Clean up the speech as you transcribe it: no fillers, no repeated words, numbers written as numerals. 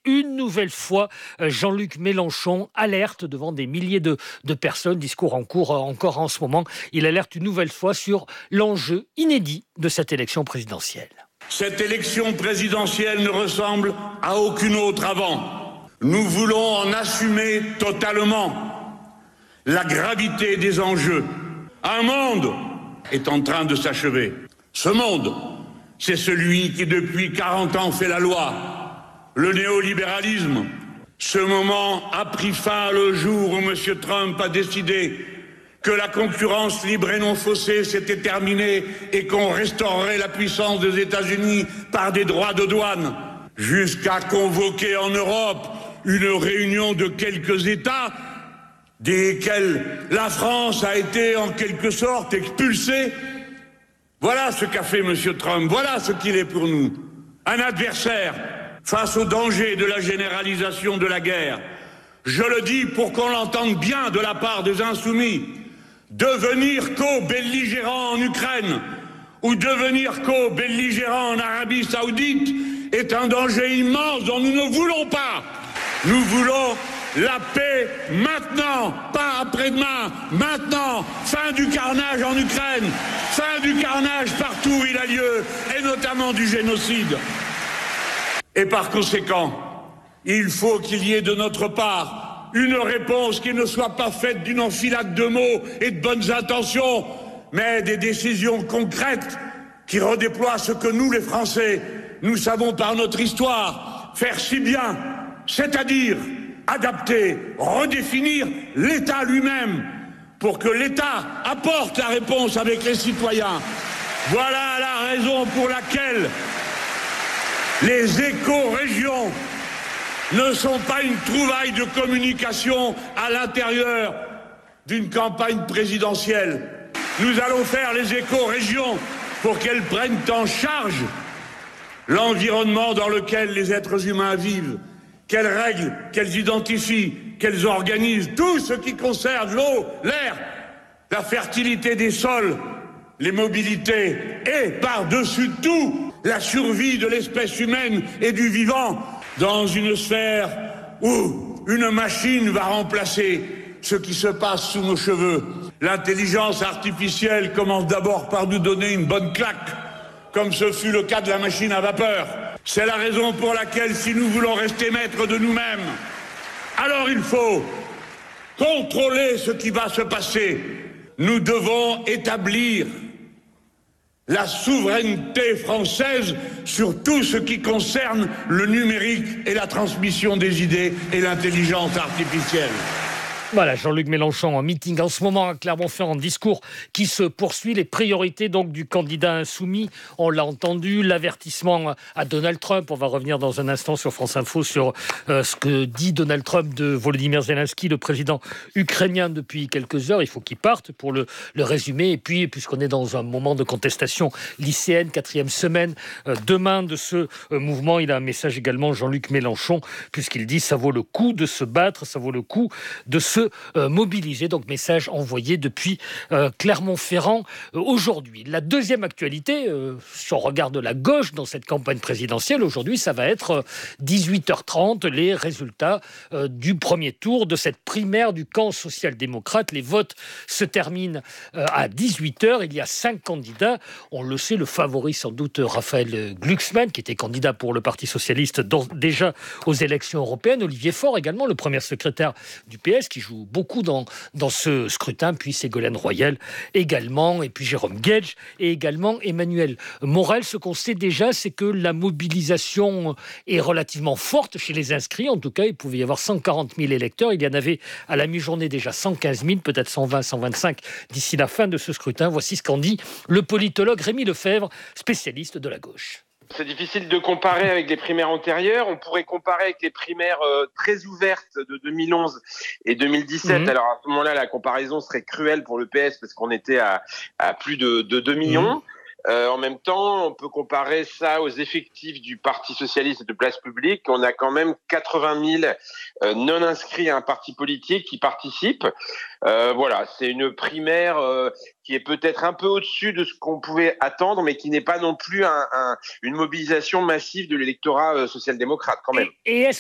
une nouvelle fois, Jean-Luc Mélenchon alerte devant des milliers de personnes, discours en cours encore en ce moment. Il alerte une nouvelle fois sur l'enjeu inédit de cette élection présidentielle. Cette élection présidentielle ne ressemble à aucune autre avant. Nous voulons en assumer totalement la gravité des enjeux. Un monde est en train de s'achever. Ce monde, c'est celui qui depuis 40 ans fait la loi, le néolibéralisme. Ce moment a pris fin le jour où M. Trump a décidé que la concurrence libre et non faussée s'était terminée et qu'on restaurerait la puissance des États-Unis par des droits de douane, jusqu'à convoquer en Europe une réunion de quelques États desquels la France a été en quelque sorte expulsée. Voilà ce qu'a fait M. Trump, voilà ce qu'il est pour nous. Un adversaire face au danger de la généralisation de la guerre. Je le dis pour qu'on l'entende bien de la part des insoumis. Devenir co-belligérant en Ukraine ou devenir co-belligérant en Arabie Saoudite est un danger immense dont nous ne voulons pas. Nous voulons la paix maintenant, pas après-demain, maintenant. Fin du carnage en Ukraine, fin du carnage partout où il a lieu, et notamment du génocide. Et par conséquent, il faut qu'il y ait de notre part une réponse qui ne soit pas faite d'une enfilade de mots et de bonnes intentions, mais des décisions concrètes qui redéploient ce que nous, les Français, nous savons par notre histoire faire si bien, c'est-à-dire adapter, redéfinir l'État lui-même pour que l'État apporte la réponse avec les citoyens. Voilà la raison pour laquelle les éco-régions ne sont pas une trouvaille de communication à l'intérieur d'une campagne présidentielle. Nous allons faire les éco-régions pour qu'elles prennent en charge l'environnement dans lequel les êtres humains vivent, qu'elles règlent, qu'elles identifient, qu'elles organisent tout ce qui concerne l'eau, l'air, la fertilité des sols, les mobilités et, par-dessus tout, la survie de l'espèce humaine et du vivant dans une sphère où une machine va remplacer ce qui se passe sous nos cheveux. L'intelligence artificielle commence d'abord par nous donner une bonne claque, comme ce fut le cas de la machine à vapeur. C'est la raison pour laquelle, si nous voulons rester maîtres de nous-mêmes, alors il faut contrôler ce qui va se passer. Nous devons établir la souveraineté française sur tout ce qui concerne le numérique et la transmission des idées et l'intelligence artificielle. Voilà, Jean-Luc Mélenchon en meeting en ce moment à Clermont-Ferrand, discours qui se poursuit, les priorités donc du candidat insoumis, on l'a entendu, l'avertissement à Donald Trump, on va revenir dans un instant sur France Info sur ce que dit Donald Trump de Volodymyr Zelensky, le président ukrainien depuis quelques heures, il faut qu'il parte pour le résumer, et puis puisqu'on est dans un moment de contestation lycéenne, 4e semaine demain de ce mouvement, il a un message également Jean-Luc Mélenchon, puisqu'il dit ça vaut le coup de se battre, ça vaut le coup de se mobiliser. Donc message envoyé depuis Clermont-Ferrand aujourd'hui. La deuxième actualité, si on regarde la gauche dans cette campagne présidentielle, aujourd'hui ça va être 18h30, les résultats du premier tour de cette primaire du camp social-démocrate. Les votes se terminent à 18h. Il y a 5 candidats. On le sait, le favori sans doute Raphaël Glucksmann, qui était candidat pour le Parti socialiste déjà aux élections européennes. Olivier Faure également, le premier secrétaire du PS, qui joue beaucoup dans ce scrutin, puis Ségolène Royal également, et puis Jérôme Guedj, et également Emmanuel Morel. Ce qu'on sait déjà, c'est que la mobilisation est relativement forte chez les inscrits. En tout cas, il pouvait y avoir 140 000 électeurs. Il y en avait à la mi-journée déjà 115 000, peut-être 120, 125 d'ici la fin de ce scrutin. Voici ce qu'en dit le politologue Rémi Lefebvre, spécialiste de la gauche. C'est difficile de comparer avec les primaires antérieures. On pourrait comparer avec les primaires très ouvertes de 2011 et 2017. Alors à ce moment-là, la comparaison serait cruelle pour le PS parce qu'on était à plus de 2 millions. En même temps, on peut comparer ça aux effectifs du Parti socialiste et de Place publique. On a quand même 80 000 non-inscrits à un parti politique qui participent. Voilà, c'est une primaire qui est peut-être un peu au-dessus de ce qu'on pouvait attendre, mais qui n'est pas non plus une mobilisation massive de l'électorat social-démocrate quand même. Et est-ce